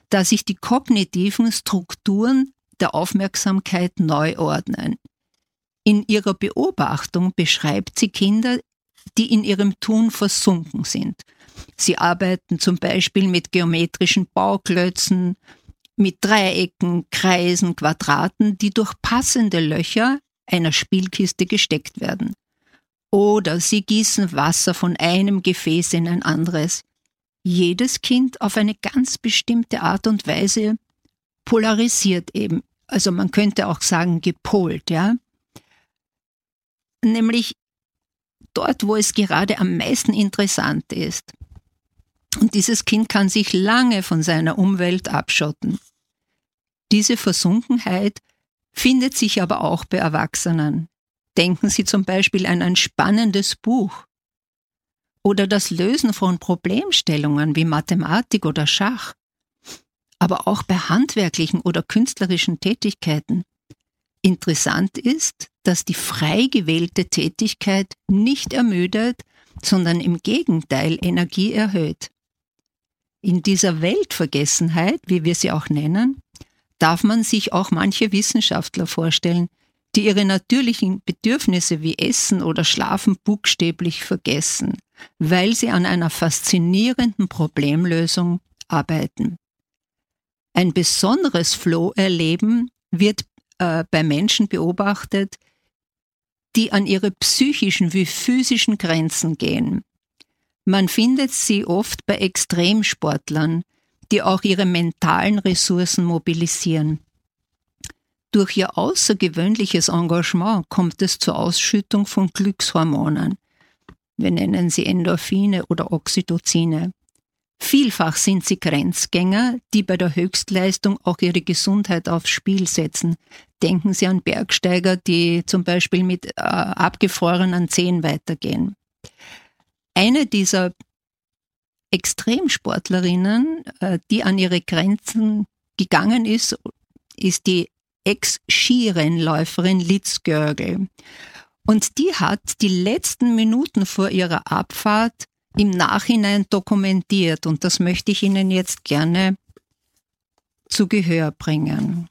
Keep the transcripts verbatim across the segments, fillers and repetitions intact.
da sich die kognitiven Strukturen der Aufmerksamkeit neu ordnen. In ihrer Beobachtung beschreibt sie Kinder, die in ihrem Tun versunken sind. Sie arbeiten zum Beispiel mit geometrischen Bauklötzen, mit Dreiecken, Kreisen, Quadraten, die durch passende Löcher einer Spielkiste gesteckt werden. Oder sie gießen Wasser von einem Gefäß in ein anderes. Jedes Kind auf eine ganz bestimmte Art und Weise polarisiert eben. Also man könnte auch sagen gepolt, ja. Nämlich dort, wo es gerade am meisten interessant ist. Und dieses Kind kann sich lange von seiner Umwelt abschotten. Diese Versunkenheit findet sich aber auch bei Erwachsenen. Denken Sie zum Beispiel an ein spannendes Buch oder das Lösen von Problemstellungen wie Mathematik oder Schach, aber auch bei handwerklichen oder künstlerischen Tätigkeiten. Interessant ist, dass die frei gewählte Tätigkeit nicht ermüdet, sondern im Gegenteil Energie erhöht. In dieser Weltvergessenheit, wie wir sie auch nennen, darf man sich auch manche Wissenschaftler vorstellen, die ihre natürlichen Bedürfnisse wie Essen oder Schlafen buchstäblich vergessen, weil sie an einer faszinierenden Problemlösung arbeiten. Ein besonderes Flow-Erleben wird äh, bei Menschen beobachtet, die an ihre psychischen wie physischen Grenzen gehen. Man findet sie oft bei Extremsportlern, die auch ihre mentalen Ressourcen mobilisieren. Durch ihr außergewöhnliches Engagement kommt es zur Ausschüttung von Glückshormonen. Wir nennen sie Endorphine oder Oxytocine. Vielfach sind sie Grenzgänger, die bei der Höchstleistung auch ihre Gesundheit aufs Spiel setzen. Denken Sie an Bergsteiger, die zum Beispiel mit äh, abgefrorenen Zehen weitergehen. Eine dieser Extremsportlerinnen, äh, die an ihre Grenzen gegangen ist, ist die Ex-Skirennläuferin Liz Görgel. Und die hat die letzten Minuten vor ihrer Abfahrt im Nachhinein dokumentiert. Und das möchte ich Ihnen jetzt gerne zu Gehör bringen.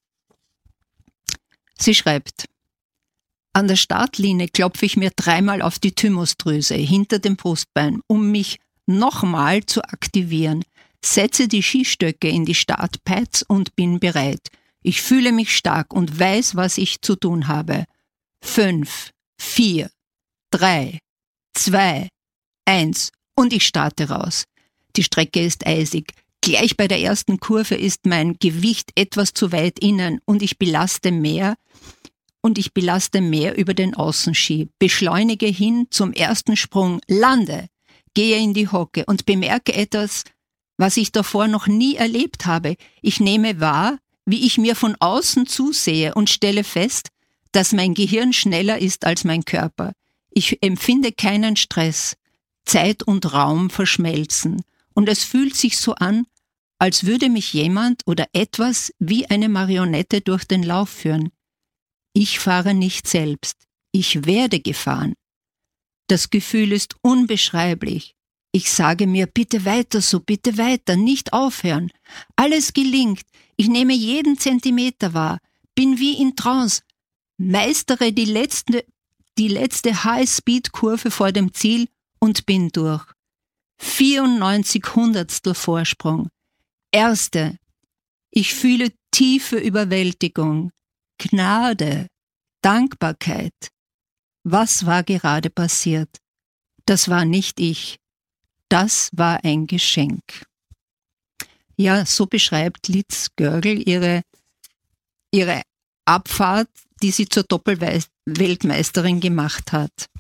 Sie schreibt: An der Startlinie klopfe ich mir dreimal auf die Thymusdrüse hinter dem Brustbein, um mich nochmal zu aktivieren. Setze die Skistöcke in die Startpads und bin bereit. Ich fühle mich stark und weiß, was ich zu tun habe. Fünf, vier, drei, zwei, eins und ich starte raus. Die Strecke ist eisig. Gleich bei der ersten Kurve ist mein Gewicht etwas zu weit innen und ich belaste mehr und ich belaste mehr über den Außenski. Beschleunige hin zum ersten Sprung, lande, gehe in die Hocke und bemerke etwas, was ich davor noch nie erlebt habe. Ich nehme wahr, wie ich mir von außen zusehe und stelle fest, dass mein Gehirn schneller ist als mein Körper. Ich empfinde keinen Stress. Zeit und Raum verschmelzen. Und es fühlt sich so an, als würde mich jemand oder etwas wie eine Marionette durch den Lauf führen. Ich fahre nicht selbst. Ich werde gefahren. Das Gefühl ist unbeschreiblich. Ich sage mir, bitte weiter so, bitte weiter, nicht aufhören. Alles gelingt. Ich nehme jeden Zentimeter wahr, bin wie in Trance, meistere die letzte, die letzte High-Speed-Kurve vor dem Ziel und bin durch. vierundneunzig Hundertstel Vorsprung. Erste. Ich fühle tiefe Überwältigung, Gnade, Dankbarkeit. Was war gerade passiert? Das war nicht ich. Das war ein Geschenk. Ja, so beschreibt Liz Görgel ihre, ihre Abfahrt, die sie zur Doppelweltmeisterin gemacht hat.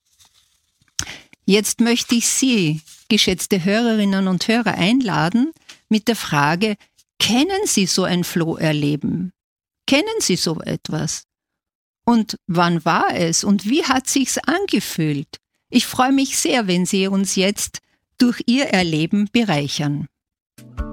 Jetzt möchte ich Sie, geschätzte Hörerinnen und Hörer, einladen mit der Frage, kennen Sie so ein Flow-Erleben? Kennen Sie so etwas? Und wann war es und wie hat sich's angefühlt? Ich freue mich sehr, wenn Sie uns jetzt durch Ihr Erleben bereichern.